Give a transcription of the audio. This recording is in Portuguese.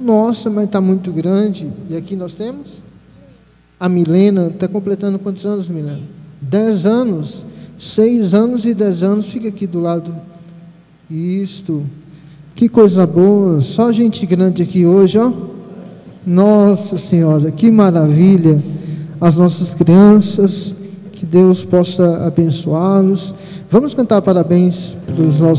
Nossa, mas está muito grande. E aqui nós temos a Milena. Está completando quantos anos, Milena? 10 anos. 6 anos e 10 anos. Fica aqui do lado. Isto. Que coisa boa. Só gente grande aqui hoje, ó. Nossa Senhora, que maravilha. As nossas crianças, que Deus possa abençoá-los. Vamos cantar parabéns para os nossos